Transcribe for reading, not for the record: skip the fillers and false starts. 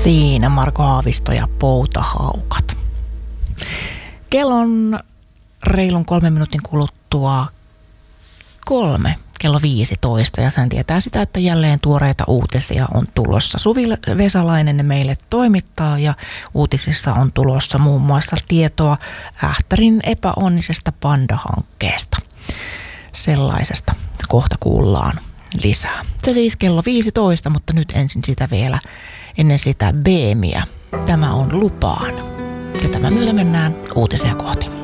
Siinä Marko Haavisto ja Poutahaukat. Kello on reilun 3 minuutin kuluttua 3, kello 15, ja sen tietää sitä, että jälleen tuoreita uutisia on tulossa. Suvi Vesalainen ne meille toimittaa, ja uutisissa on tulossa muun muassa tietoa Ähtärin epäonnisesta Panda-hankkeesta. Sellaisesta kohta kuullaan lisää. Se siis kello 15, mutta nyt ensin sitä vielä ennen sitä Beemiä. Tämä on Lupaan. Ja tämän myötä mennään uutisia kohti.